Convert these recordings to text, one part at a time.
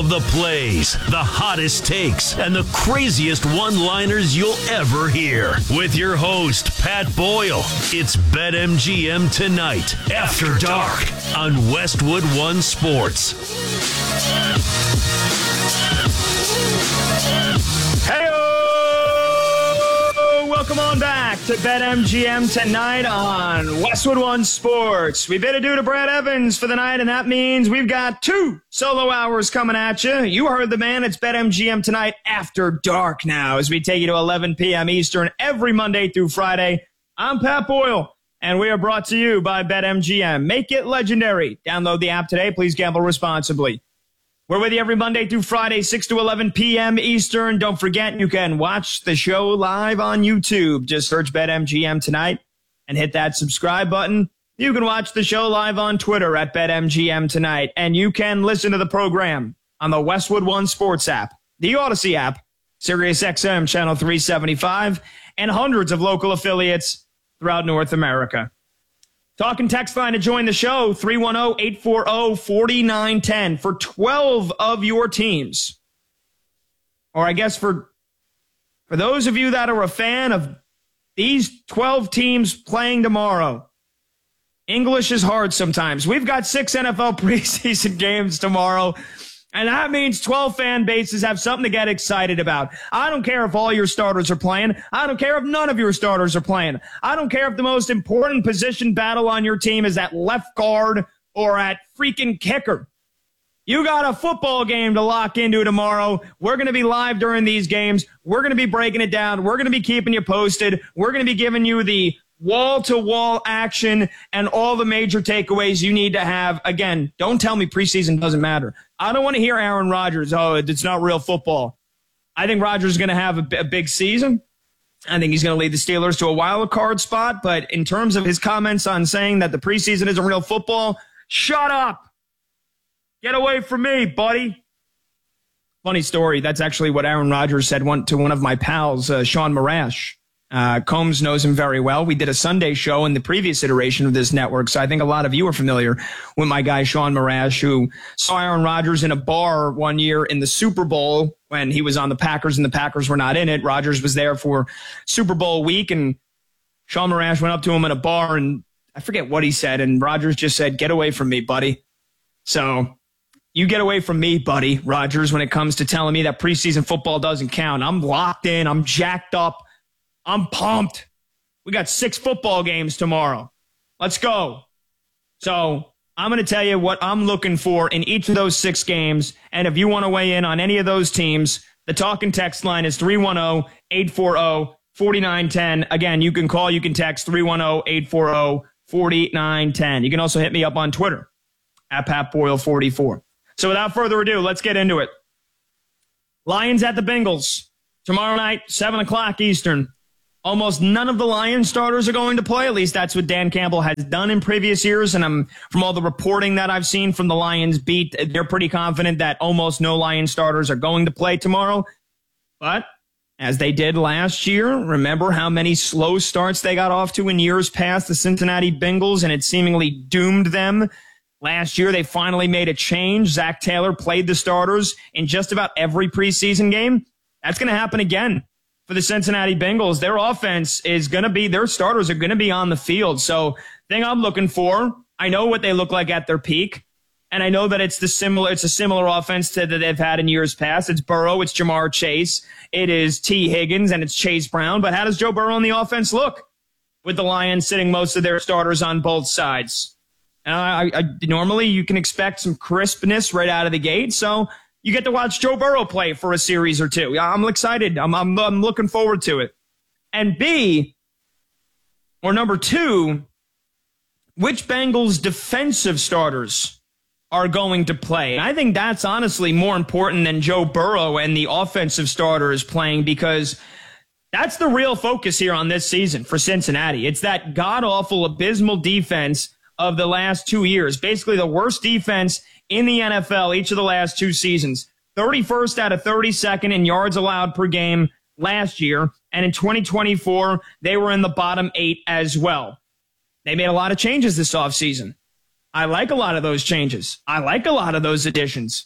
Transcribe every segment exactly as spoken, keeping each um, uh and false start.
the plays, the hottest takes, and the craziest one-liners you'll ever hear. With your host, Pat Boyle. It's BetMGM Tonight, After Dark, on Westwood One Sports. Hey-o! Welcome on back to BetMGM Tonight on Westwood One Sports. We bid adieu to Brad Evans for the night, and that means we've got two solo hours coming at you. You heard the man. It's BetMGM Tonight After Dark now as we take you to eleven p.m. Eastern every Monday through Friday. I'm Pat Boyle, and we are brought to you by BetMGM. Make it legendary. Download the app today. Please gamble responsibly. We're with you every Monday through Friday, six to eleven p.m. Eastern. Don't forget, you can watch the show live on YouTube. Just search BetMGM Tonight and hit that subscribe button. You can watch the show live on Twitter at BetMGM Tonight. And you can listen to the program on the Westwood One Sports app, the Odyssey app, SiriusXM Channel three seventy-five, and hundreds of local affiliates throughout North America. Talking text line to join the show, three one zero, eight four zero, four nine one zero for twelve of your teams. Or I guess for, for those of you that are a fan of these twelve teams playing tomorrow. English is hard sometimes. We've got six N F L preseason games tomorrow, and that means twelve fan bases have something to get excited about. I don't care if all your starters are playing. I don't care if none of your starters are playing. I don't care if the most important position battle on your team is at left guard or at freaking kicker. You got a football game to lock into tomorrow. We're going to be live during these games. We're going to be breaking it down. We're going to be keeping you posted. We're going to be giving you the wall-to-wall action and all the major takeaways you need to have. Again, don't tell me preseason doesn't matter. I don't want to hear Aaron Rodgers, oh, it's not real football. I think Rodgers is going to have a, a big season. I think he's going to lead the Steelers to a wild card spot. But in terms of his comments on saying that the preseason isn't real football, shut up. Get away from me, buddy. Funny story. That's actually what Aaron Rodgers said one, to one of my pals, uh, Sean Marash. Uh, Combs knows him very well. We did a Sunday show in the previous iteration of this network, so I think a lot of you are familiar with my guy Sean Marash, who saw Aaron Rodgers in a bar one year in the Super Bowl when he was on the Packers and the Packers were not in it. Rodgers was there for Super Bowl week, and Sean Marash went up to him in a bar, and I forget what he said, and Rodgers just said, "Get away from me, buddy." So you get away from me, buddy, Rodgers, when it comes to telling me that preseason football doesn't count. I'm locked in. I'm jacked up. I'm pumped. We got six football games tomorrow. Let's go. So I'm going to tell you what I'm looking for in each of those six games. And if you want to weigh in on any of those teams, the talk and text line is three one zero, eight four zero, four nine one zero. Again, you can call, you can text three one zero, eight four zero, four nine one zero. You can also hit me up on Twitter at Pat Boyle forty-four. So without further ado, let's get into it. Lions at the Bengals tomorrow night, seven o'clock Eastern. Almost none of the Lions starters are going to play. At least that's what Dan Campbell has done in previous years. And I'm, from all the reporting that I've seen from the Lions beat, they're pretty confident that almost no Lions starters are going to play tomorrow. But as they did last year, remember how many slow starts they got off to in years past, the Cincinnati Bengals, and it seemingly doomed them. Last year, they finally made a change. Zach Taylor played the starters in just about every preseason game. That's going to happen again for the Cincinnati Bengals. Their offense is going to be, their starters are going to be on the field. So thing I'm looking for, I know what they look like at their peak, and I know that it's the similar, it's a similar offense to that they've had in years past. It's Burrow, it's Jamar Chase, it is T. Higgins, and it's Chase Brown. But how does Joe Burrow on the offense look with the Lions sitting most of their starters on both sides? And I, I, normally you can expect some crispness right out of the gate. So you get to watch Joe Burrow play for a series or two. I'm excited. I'm, I'm, I'm looking forward to it. And B, or number two, which Bengals defensive starters are going to play? And I think that's honestly more important than Joe Burrow and the offensive starters playing, because that's the real focus here on this season for Cincinnati. It's that god-awful, abysmal defense of the last two years. Basically the worst defense in the N F L each of the last two seasons. thirty-first out of thirty-second in yards allowed per game last year. And in twenty twenty-four, they were in the bottom eight as well. They made a lot of changes this offseason. I like a lot of those changes. I like a lot of those additions.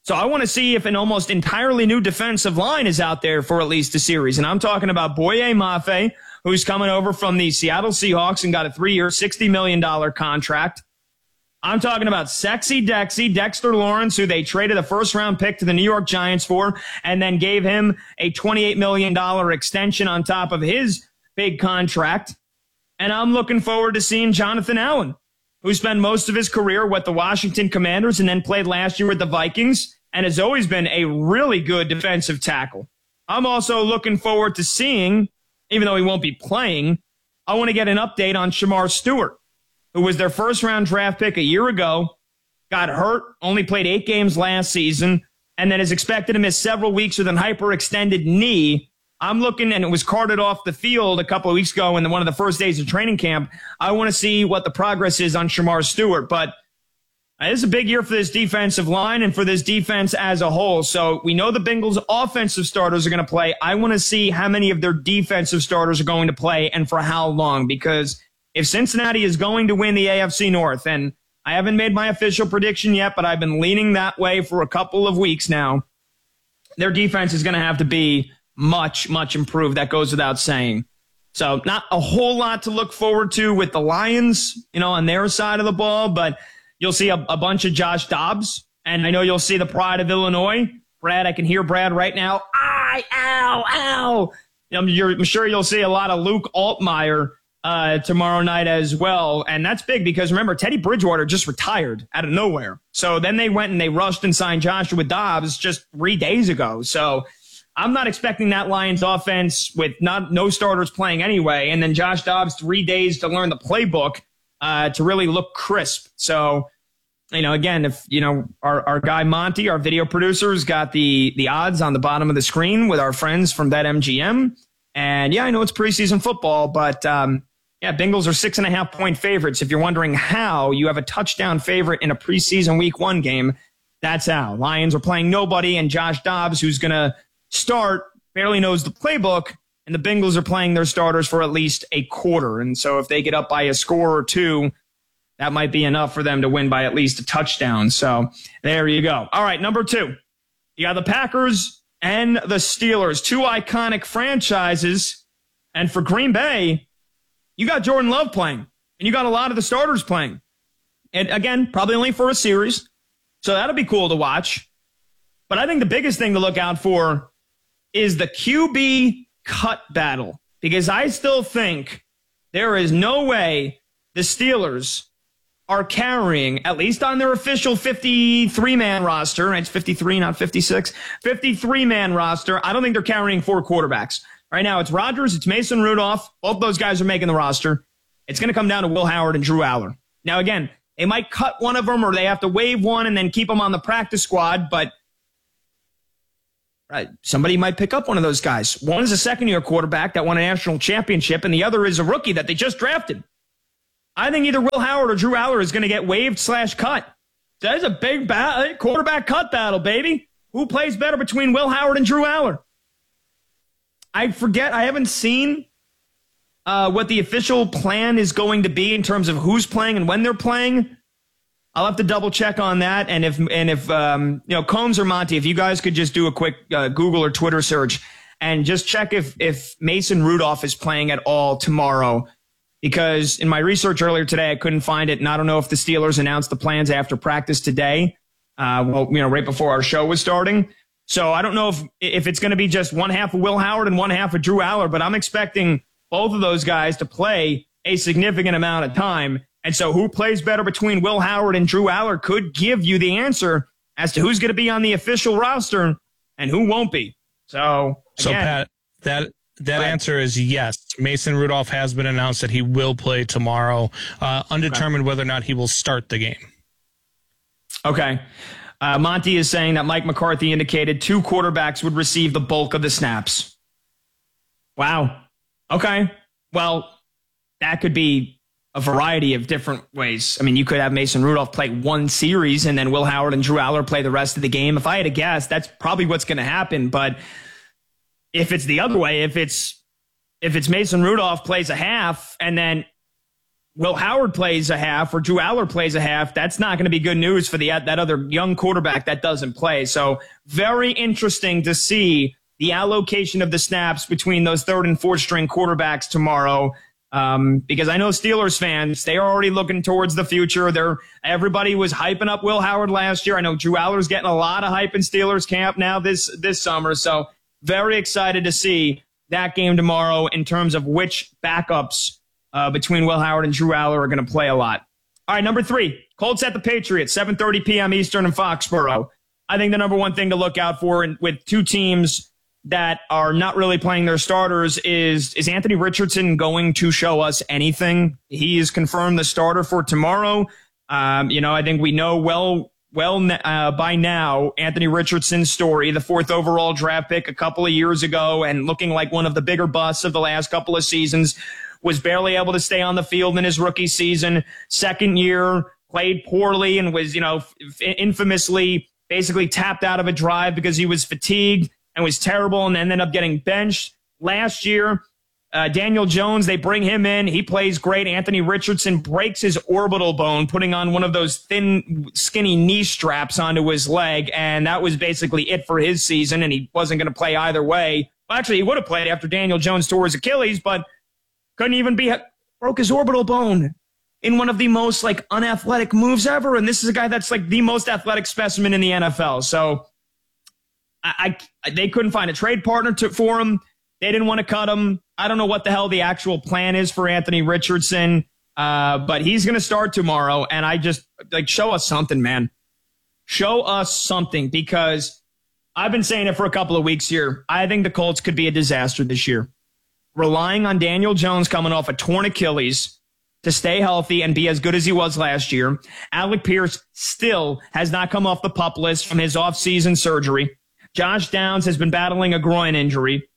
So I want to see if an almost entirely new defensive line is out there for at least a series. And I'm talking about Boye Mafe, who's coming over from the Seattle Seahawks and got a three-year, sixty million dollars contract. I'm talking about Sexy Dexy, Dexter Lawrence, who they traded a first-round pick to the New York Giants for and then gave him a twenty-eight million dollars extension on top of his big contract. And I'm looking forward to seeing Jonathan Allen, who spent most of his career with the Washington Commanders and then played last year with the Vikings and has always been a really good defensive tackle. I'm also looking forward to seeing, even though he won't be playing, I want to get an update on Shamar Stewart, who was their first-round draft pick a year ago, got hurt, only played eight games last season, and then is expected to miss several weeks with an hyperextended knee. I'm looking, and it was carted off the field a couple of weeks ago in one of the first days of training camp. I want to see what the progress is on Shamar Stewart, but uh, this is a big year for this defensive line and for this defense as a whole. So we know the Bengals' offensive starters are going to play. I want to see how many of their defensive starters are going to play and for how long, because if Cincinnati is going to win the A F C North, and I haven't made my official prediction yet, but I've been leaning that way for a couple of weeks now, their defense is going to have to be much, much improved. That goes without saying. So not a whole lot to look forward to with the Lions, you know, on their side of the ball, but you'll see a, a bunch of Josh Dobbs, and I know you'll see the pride of Illinois. Brad, I can hear Brad right now. I, ow, ow. I'm, you're, I'm sure you'll see a lot of Luke Altmaier uh, tomorrow night as well, and that's big because, remember, Teddy Bridgewater just retired out of nowhere. So then they went and they rushed and signed Joshua Dobbs just three days ago. So I'm not expecting that Lions offense with not no starters playing anyway, and then Josh Dobbs three days to learn the playbook uh, to really look crisp. So, you know, again, if, you know, our, our guy Monty, our video producer, has got the, the odds on the bottom of the screen with our friends from BetMGM. And, yeah, I know it's preseason football, but, um, yeah, Bengals are six and a half point favorites. If you're wondering how you have a touchdown favorite in a preseason week one game, that's how. Lions are playing nobody, and Josh Dobbs, who's going to start, barely knows the playbook, and the Bengals are playing their starters for at least a quarter. And so if they get up by a score or two, that might be enough for them to win by at least a touchdown. So there you go. All right, number two. You got the Packers and the Steelers, two iconic franchises. And for Green Bay, you got Jordan Love playing, and you got a lot of the starters playing. And again, probably only for a series. So that'll be cool to watch. But I think the biggest thing to look out for is the Q B cut battle, because I still think there is no way the Steelers are carrying, at least on their official fifty-three man roster, it's fifty-three, not fifty-six, fifty-three man roster, I don't think they're carrying four quarterbacks. Right now, it's Rodgers, it's Mason Rudolph. Both those guys are making the roster. It's going to come down to Will Howard and Drew Aller. Now, again, they might cut one of them, or they have to waive one and then keep them on the practice squad, but right, somebody might pick up one of those guys. One is a second-year quarterback that won a national championship, and the other is a rookie that they just drafted. I think either Will Howard or Drew Aller is going to get waived slash cut. So that's a big ba- quarterback cut battle, baby. Who plays better between Will Howard and Drew Aller? I forget. I haven't seen uh, what the official plan is going to be in terms of who's playing and when they're playing. I'll have to double check on that. And if, and if um, you know, Combs or Monty, if you guys could just do a quick uh, Google or Twitter search and just check if, if Mason Rudolph is playing at all tomorrow. Because in my research earlier today, I couldn't find it. And I don't know if the Steelers announced the plans after practice today. Uh, well, you know, right before our show was starting. So I don't know if, if it's going to be just one half of Will Howard and one half of Drew Aller, but I'm expecting both of those guys to play a significant amount of time. And so who plays better between Will Howard and Drew Aller could give you the answer as to who's going to be on the official roster and who won't be. So, so again, Pat, that that answer is yes. Mason Rudolph has been announced that he will play tomorrow, uh, undetermined okay. whether or not he will start the game. Okay. Uh, Monty is saying that Mike McCarthy indicated two quarterbacks would receive the bulk of the snaps. Wow. Okay. Well, that could be a variety of different ways. I mean, you could have Mason Rudolph play one series and then Will Howard and Drew Aller play the rest of the game. If I had to guess, that's probably what's going to happen. But if it's the other way, if it's if it's Mason Rudolph plays a half and then Will Howard plays a half or Drew Aller plays a half, that's not going to be good news for the that other young quarterback that doesn't play. So very interesting to see the allocation of the snaps between those third and fourth string quarterbacks tomorrow. Um, because I know Steelers fans, they are already looking towards the future. They're everybody was hyping up Will Howard last year. I know Drew Aller's getting a lot of hype in Steelers camp now this this summer. So very excited to see that game tomorrow in terms of which backups Uh, between Will Howard and Drew Aller are going to play a lot. All right, number three, Colts at the Patriots, seven thirty p.m. Eastern in Foxborough. I think the number one thing to look out for in, with two teams that are not really playing their starters is, is Anthony Richardson going to show us anything? He is confirmed the starter for tomorrow. Um, you know, I think we know well well uh, by now Anthony Richardson's story, the fourth overall draft pick a couple of years ago and looking like one of the bigger busts of the last couple of seasons. Was barely able to stay on the field in his rookie season. Second year, played poorly and was, you know, infamously basically tapped out of a drive because he was fatigued and was terrible and then ended up getting benched. Last year, uh, Daniel Jones, they bring him in. He plays great. Anthony Richardson breaks his orbital bone, putting on one of those thin, skinny knee straps onto his leg, and that was basically it for his season, and he wasn't going to play either way. Well, actually, he would have played after Daniel Jones tore his Achilles, but couldn't even be, broke his orbital bone in one of the most like unathletic moves ever. And this is a guy that's like the most athletic specimen in the N F L. So I, I they couldn't find a trade partner to, for him. They didn't want to cut him. I don't know what the hell the actual plan is for Anthony Richardson. Uh, but he's going to start tomorrow. And I just like, show us something, man. Show us something, because I've been saying it for a couple of weeks here. I think the Colts could be a disaster this year. Relying on Daniel Jones coming off a torn Achilles to stay healthy and be as good as he was last year. Alec Pierce still has not come off the PUP list from his offseason surgery. Josh Downs has been battling a groin injury.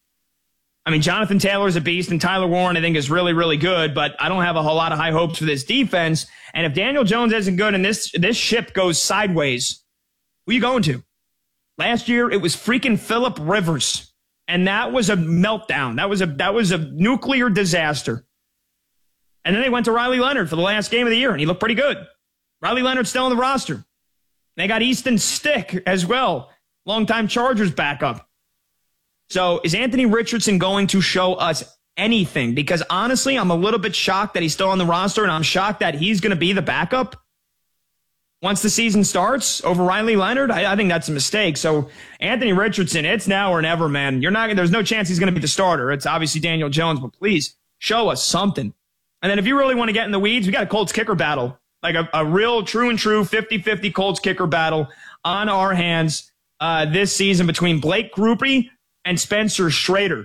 I mean, Jonathan Taylor's a beast, and Tyler Warren, I think, is really, really good, but I don't have a whole lot of high hopes for this defense. And if Daniel Jones isn't good and this, this ship goes sideways, who are you going to? Last year, it was freaking Phillip Rivers. And that was a meltdown. That was a that was a nuclear disaster. And then they went to Riley Leonard for the last game of the year, and he looked pretty good. Riley Leonard's still on the roster. They got Easton Stick as well, longtime Chargers backup. So is Anthony Richardson going to show us anything? Because honestly, I'm a little bit shocked that he's still on the roster, and I'm shocked that he's going to be the backup once the season starts over Riley Leonard. I, I think that's a mistake. So Anthony Richardson, it's now or never, man. You're not. There's no chance he's going to be the starter. It's obviously Daniel Jones, but please show us something. And then if you really want to get in the weeds, we got a Colts kicker battle, like a, a real true and true fifty-fifty Colts kicker battle on our hands uh, this season between Blake Grupe and Spencer Schrader.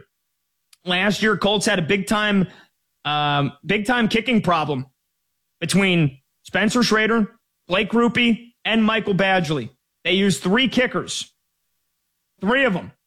Last year, Colts had a big time, um, big time kicking problem between Spencer Schrader, Blake Grupe, and Michael Badgley. They used three kickers. Three of them.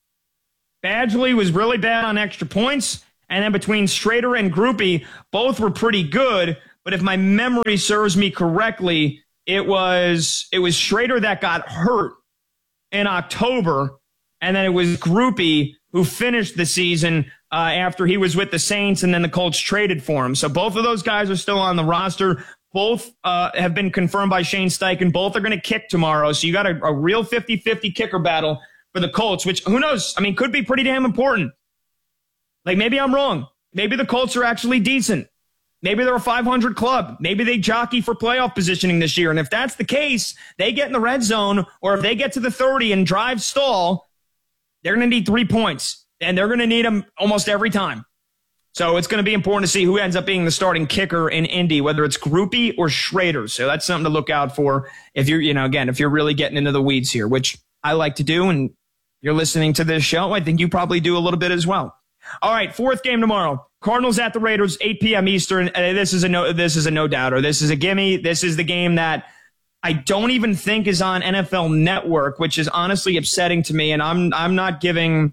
Badgley was really bad on extra points, and then between Schrader and Grupe, both were pretty good, but if my memory serves me correctly, it was it was Schrader that got hurt in October, and then it was Grupe who finished the season uh, after he was with the Saints, and then the Colts traded for him. So both of those guys are still on the roster. Both uh, have been confirmed by Shane Steichen. Both are going to kick tomorrow. So you got a, a real fifty-fifty kicker battle for the Colts, which, who knows? I mean, could be pretty damn important. Like, maybe I'm wrong. Maybe the Colts are actually decent. Maybe they're a five hundred club. Maybe they jockey for playoff positioning this year. And if that's the case, they get in the red zone, or if they get to the thirty and drive stall, they're going to need three points. And they're going to need them almost every time. So it's going to be important to see who ends up being the starting kicker in Indy, whether it's Grupe or Schrader. So that's something to look out for if you're, you know, again, if you're really getting into the weeds here, which I like to do. And you're listening to this show, I think you probably do a little bit as well. All right, fourth game tomorrow. Cardinals at the Raiders, eight p.m. Eastern. Uh, this is a no. This is a no doubter. This is a gimme. This is the game that I don't even think is on N F L Network, which is honestly upsetting to me. And I'm I'm not giving.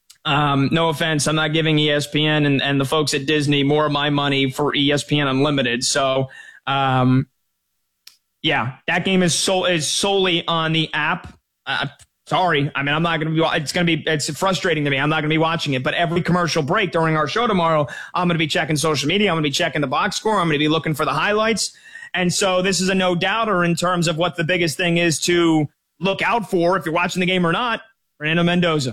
Um, no offense, I'm not giving E S P N and, and the folks at Disney more of my money for E S P N Unlimited. So, um, yeah, that game is so is solely on the app. Uh, Sorry. I mean, I'm not going to be, it's going to be, it's frustrating to me. I'm not going to be watching it. But every commercial break during our show tomorrow, I'm going to be checking social media. I'm going to be checking the box score. I'm going to be looking for the highlights. And so this is a no doubter in terms of what the biggest thing is to look out for if you're watching the game or not. Fernando Mendoza.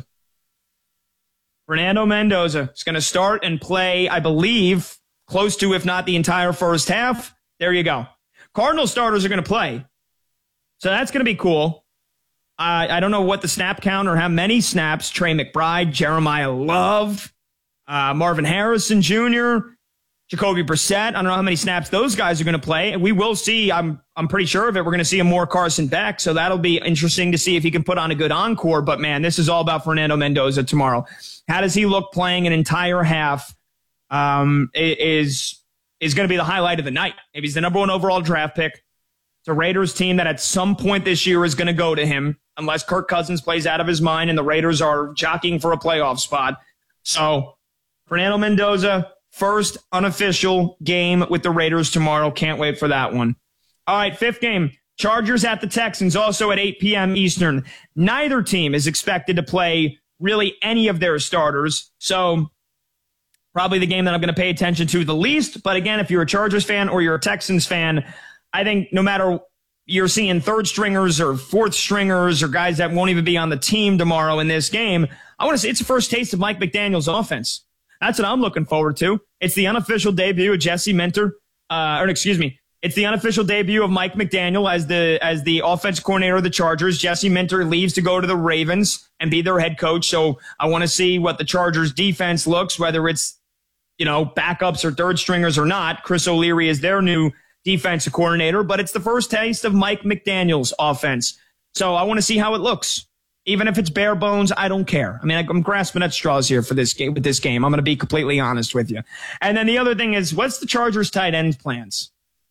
Fernando Mendoza is going to start and play, I believe, close to, if not the entire first half. There you go. Cardinal starters are going to play. So that's going to be cool. Uh, I don't know what the snap count or how many snaps. Trey McBride, Jeremiah Love, uh, Marvin Harrison Junior, Jacoby Brissett. I don't know how many snaps those guys are going to play. And we will see, I'm I'm pretty sure of it, we're going to see a more Carson Beck. So that'll be interesting to see if he can put on a good encore. But, man, this is all about Fernando Mendoza tomorrow. How does he look playing an entire half um, is, is going to be the highlight of the night. If he's the number one overall draft pick, it's a Raiders team that at some point this year is going to go to him unless Kirk Cousins plays out of his mind and the Raiders are jockeying for a playoff spot. So, Fernando Mendoza, first unofficial game with the Raiders tomorrow. Can't wait for that one. All right, fifth game. Chargers at the Texans, also at eight p.m. Eastern. Neither team is expected to play really any of their starters. So, probably the game that I'm going to pay attention to the least. But again, if you're a Chargers fan or you're a Texans fan, I think no matter you're seeing third stringers or fourth stringers or guys that won't even be on the team tomorrow in this game, I want to say it's the first taste of Mike McDaniel's offense. That's what I'm looking forward to. It's the unofficial debut of Jesse Minter, uh, or excuse me, it's the unofficial debut of Mike McDaniel as the as the offense coordinator of the Chargers. Jesse Minter leaves to go to the Ravens and be their head coach. So I want to see what the Chargers defense looks, whether it's, you know, backups or third stringers or not. Chris O'Leary is their new defensive coordinator, but it's the first taste of Mike McDaniel's offense. So I want to see how it looks. Even if it's bare bones, I don't care. I mean, I'm grasping at straws here for this game. With this game, I'm going to be completely honest with you. And then the other thing is, what's the Chargers tight end plans?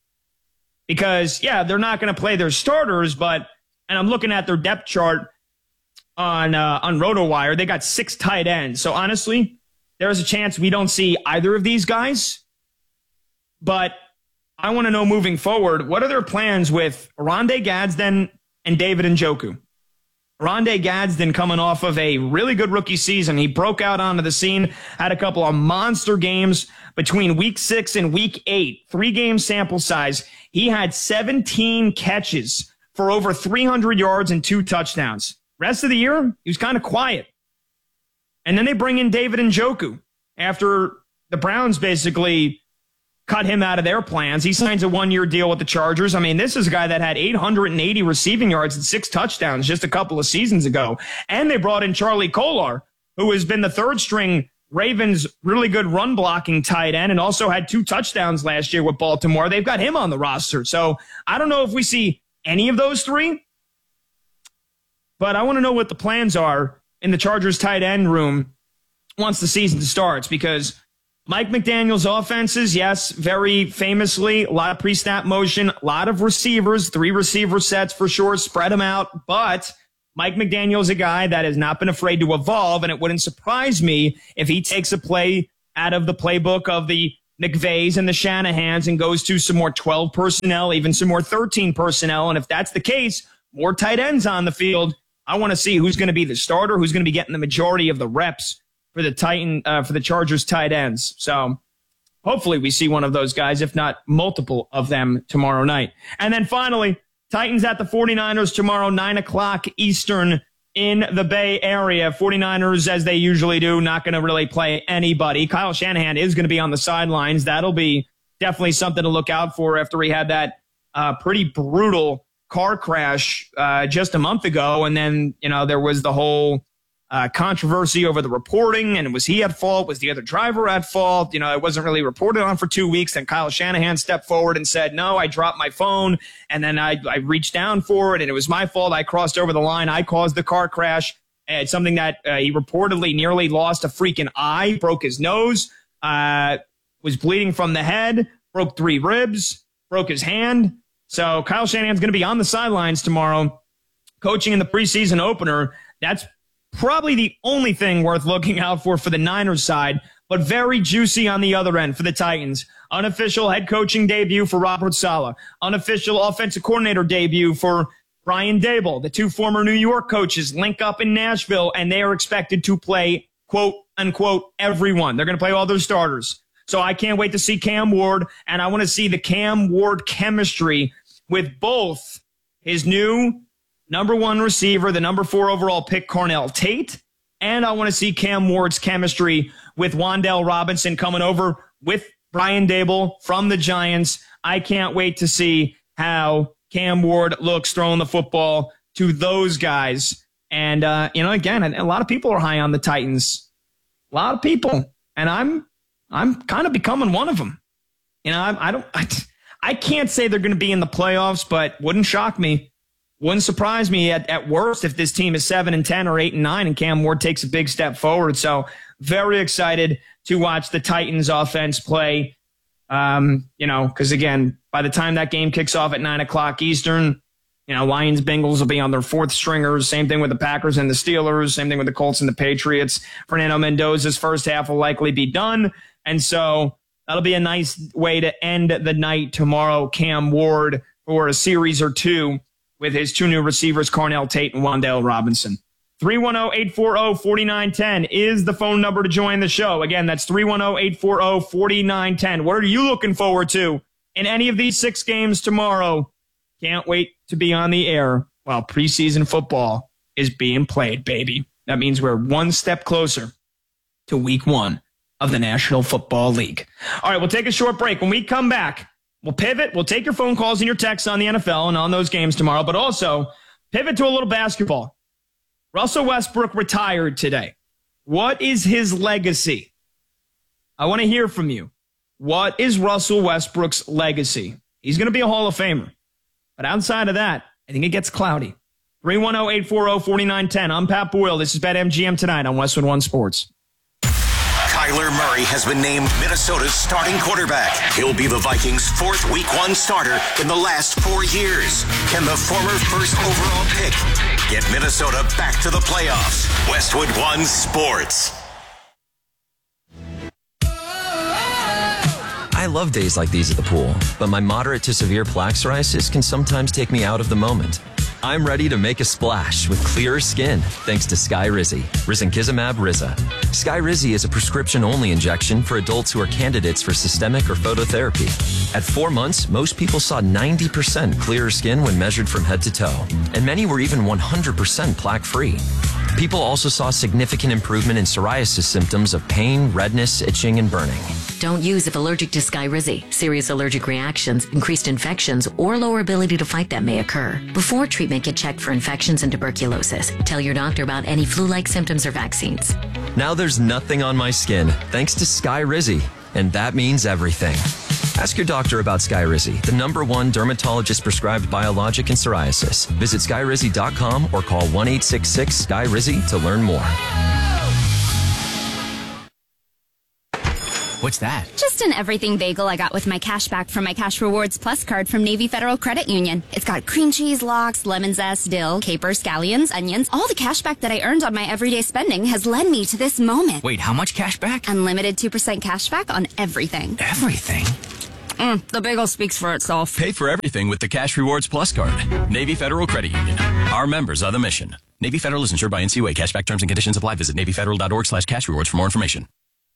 Because yeah, they're not going to play their starters, but and I'm looking at their depth chart on uh, on RotoWire. They got six tight ends. So honestly, there's a chance we don't see either of these guys. But I want to know moving forward, what are their plans with Oronde Gadsden and David Njoku? Oronde Gadsden coming off of a really good rookie season. He broke out onto the scene, had a couple of monster games between week six and week eight, three-game sample size. He had seventeen catches for over three hundred yards and two touchdowns. Rest of the year, he was kind of quiet. And then they bring in David Njoku after the Browns basically cut him out of their plans. He signs a one-year deal with the Chargers. I mean, this is a guy that had eight hundred eighty receiving yards and six touchdowns just a couple of seasons ago. And they brought in Charlie Kolar, who has been the third-string Ravens really good run-blocking tight end and also had two touchdowns last year with Baltimore. They've got him on the roster. So I don't know if we see any of those three, but I want to know what the plans are in the Chargers tight end room once the season starts, because Mike McDaniel's offenses, yes, very famously, a lot of pre-snap motion, a lot of receivers, three receiver sets for sure, spread them out. But Mike McDaniel's a guy that has not been afraid to evolve, and it wouldn't surprise me if he takes a play out of the playbook of the McVays and the Shanahans and goes to some more twelve personnel, even some more thirteen personnel. And if that's the case, more tight ends on the field. I want to see who's going to be the starter, who's going to be getting the majority of the reps for the Titan, uh, for the Chargers tight ends. So hopefully we see one of those guys, if not multiple of them tomorrow night. And then finally, Titans at the 49ers tomorrow, nine o'clock Eastern in the Bay Area. 49ers, as they usually do, not going to really play anybody. Kyle Shanahan is going to be on the sidelines. That'll be definitely something to look out for after he had that uh, pretty brutal car crash uh, just a month ago. And then, you know, there was the whole Uh, controversy over the reporting, and was he at fault? Was the other driver at fault? You know, it wasn't really reported on for two weeks. Then Kyle Shanahan stepped forward and said, no, I dropped my phone, and then I, I reached down for it, and it was my fault. I crossed over the line. I caused the car crash. It's something that uh, he reportedly nearly lost a freaking eye, broke his nose, uh, was bleeding from the head, broke three ribs, broke his hand. So Kyle Shanahan's going to be on the sidelines tomorrow, coaching in the preseason opener. That's probably the only thing worth looking out for for the Niners side, but very juicy on the other end for the Titans. Unofficial head coaching debut for Robert Saleh. Unofficial offensive coordinator debut for Brian Daboll. The two former New York coaches link up in Nashville, and they are expected to play, quote, unquote, everyone. They're going to play all their starters. So I can't wait to see Cam Ward, and I want to see the Cam Ward chemistry with both his new number one receiver, the number four overall pick, Carnell Tate, and I want to see Cam Ward's chemistry with Wan'Dale Robinson coming over with Brian Daboll from the Giants. I can't wait to see how Cam Ward looks throwing the football to those guys. And, uh, you know, again, a lot of people are high on the Titans. A lot of people. And I'm I'm kind of becoming one of them. You know, I, I don't I, I can't say they're going to be in the playoffs, but wouldn't shock me. Wouldn't surprise me at, at worst if this team is seven and ten or eight and nine and Cam Ward takes a big step forward. So very excited to watch the Titans offense play. Um, you know, because again, by the time that game kicks off at nine o'clock Eastern, you know, Lions, Bengals will be on their fourth stringers. Same thing with the Packers and the Steelers. Same thing with the Colts and the Patriots. Fernando Mendoza's first half will likely be done. And so that'll be a nice way to end the night tomorrow. Cam Ward for a series or two with his two new receivers, Carnell Tate and Wan'Dale Robinson. three one zero, eight four zero, four nine one zero is the phone number to join the show. Again, that's three one zero, eight four zero, four nine one zero. What are you looking forward to in any of these six games tomorrow? Can't wait to be on the air while preseason football is being played, baby. That means we're one step closer to week one of the National Football League. All right, we'll take a short break. When we come back, we'll pivot. We'll take your phone calls and your texts on the N F L and on those games tomorrow, but also pivot to a little basketball. Russell Westbrook retired today. What is his legacy? I want to hear from you. What is Russell Westbrook's legacy? He's going to be a Hall of Famer. But outside of that, I think it gets cloudy. three one zero, eight four zero, four nine one zero. I'm Pat Boyle. This is BetMGM Tonight on Westwood One Sports. Kyler Murray has been named Minnesota's starting quarterback. He'll be the Vikings' fourth Week One starter in the last four years. Can the former first overall pick get Minnesota back to the playoffs? Westwood One Sports. I love days like these at the pool, but my moderate to severe plaque psoriasis can sometimes take me out of the moment. I'm ready to make a splash with clearer skin thanks to Skyrizi, risankizumab Riza. Skyrizi is a prescription-only injection for adults who are candidates for systemic or phototherapy. At four months, most people saw ninety percent clearer skin when measured from head to toe, and many were even one hundred percent plaque-free. People also saw significant improvement in psoriasis symptoms of pain, redness, itching, and burning. Don't use if allergic to Skyrizi. Serious allergic reactions, increased infections, or lower ability to fight them may occur. Before treatment, get checked for infections and tuberculosis. Tell your doctor about any flu-like symptoms or vaccines. Now there's nothing on my skin thanks to Skyrizi, and that means everything. Ask your doctor about Skyrizi, the number one dermatologist-prescribed biologic in psoriasis. Visit skyrizi dot com or call one eight six six, S K Y R I Z I to learn more. What's that? Just an everything bagel I got with my cash back from my Cash Rewards Plus card from Navy Federal Credit Union. It's got cream cheese, lox, lemon zest, dill, capers, scallions, onions. All the cash back that I earned on my everyday spending has led me to this moment. Wait, how much cash back? Unlimited two percent cash back on everything. Everything? Mm, the bagel speaks for itself. Pay for everything with the Cash Rewards Plus card. Navy Federal Credit Union. Our members are the mission. Navy Federal is insured by N C U A. Cashback terms and conditions apply. Visit navy federal dot org slash cash rewards for more information.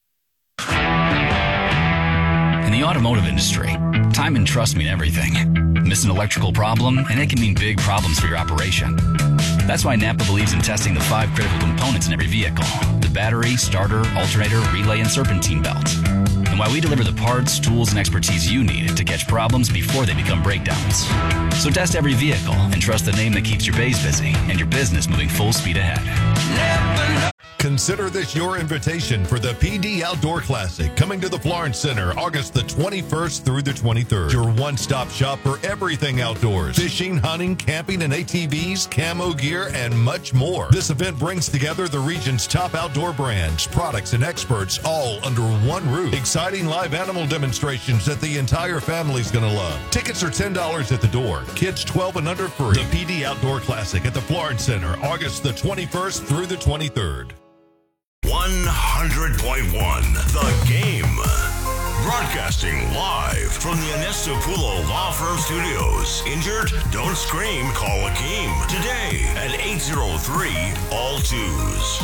In the automotive industry, time and trust mean everything. Miss an electrical problem, and it can mean big problems for your operation. That's why Napa believes in testing the five critical components in every vehicle: the battery, starter, alternator, relay, and serpentine belt. And why we deliver the parts, tools, and expertise you need to catch problems before they become breakdowns. So test every vehicle and trust the name that keeps your bays busy and your business moving full speed ahead. Consider this your invitation for the P D Outdoor Classic, coming to the Florence Center August the twenty-first through the twenty-third. Your one-stop shop for everything outdoors: fishing, hunting, camping, and A T Vs, camo gear, and much more. This event brings together the region's top outdoor brands, products, and experts all under one roof. Exciting live animal demonstrations that the entire family's going to love. Tickets are ten dollars at the door. Kids twelve and under free. The P D Outdoor Classic at the Florence Center August the twenty-first through the twenty-third. one hundred point one The Game. Broadcasting live from the Anestapulo Law Firm Studios. Injured? Don't scream. Call Akeem today at eight oh three, all twos.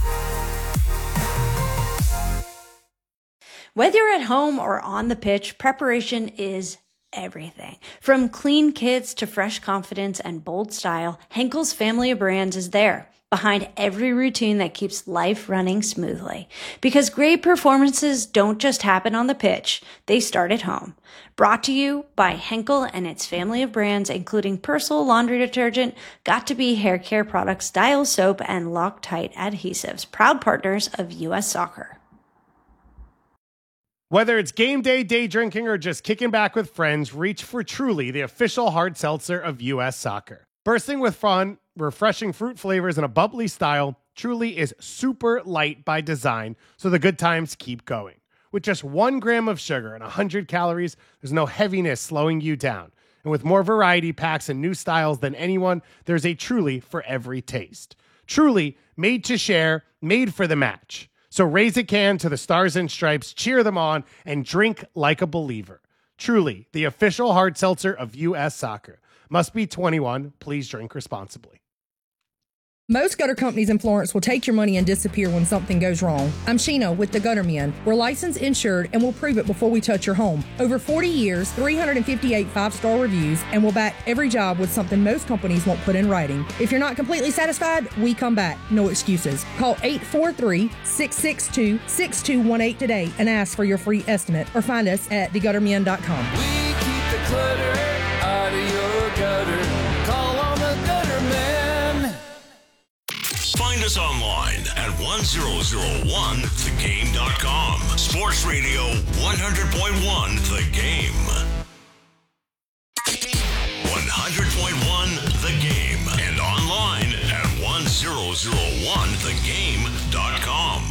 Whether you're at home or on the pitch, preparation is everything. From clean kits to fresh confidence and bold style, Henkel's family of brands is there, behind every routine that keeps life running smoothly. Because great performances don't just happen on the pitch, they start at home. Brought to you by Henkel and its family of brands, including Persil laundry detergent, Got2b hair care products, Dial soap, and Loctite adhesives, proud partners of U S Soccer. Whether it's game day, day drinking, or just kicking back with friends, reach for Truly, the official hard seltzer of U S Soccer. Bursting with fun, refreshing fruit flavors, and a bubbly style, Truly is super light by design, so the good times keep going. With just one gram of sugar and one hundred calories, there's no heaviness slowing you down. And with more variety packs and new styles than anyone, there's a Truly for every taste. Truly, made to share, made for the match. So raise a can to the Stars and Stripes, cheer them on, and drink like a believer. Truly, the official hard seltzer of U S Soccer. Must be twenty-one. Please drink responsibly. Most gutter companies in Florence will take your money and disappear when something goes wrong. I'm Sheena with the Gutter Men. We're licensed, insured, and we'll prove it before we touch your home. Over forty years, three hundred fifty-eight five-star reviews, and we'll back every job with something most companies won't put in writing. If you're not completely satisfied, we come back. No excuses. Call eight four three, six six two, six two one eight today and ask for your free estimate, or find us at the gutter men dot com. We keep the clutter out of your gutter. Call on the Gutter Men. Find us online at one thousand one the game dot com. Sports Radio one hundred point one The Game. one hundred point one The Game. And online at one thousand one the game dot com.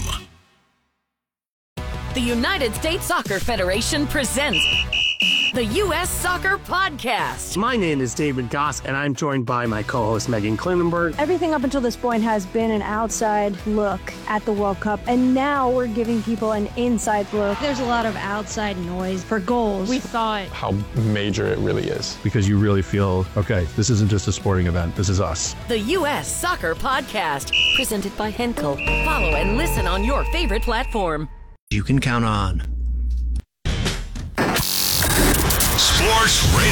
The United States Soccer Federation presents the U S Soccer Podcast. My name is David Goss, and I'm joined by my co-host Megan Klinenberg. Everything up until this point has been an outside look at the World Cup, and now we're giving people an inside look. There's a lot of outside noise for goals. We thought how major it really is. Because you really feel, okay, this isn't just a sporting event, this is us. The U S Soccer Podcast, presented by Henkel. Follow and listen on your favorite platform. You can count on Sports Radio.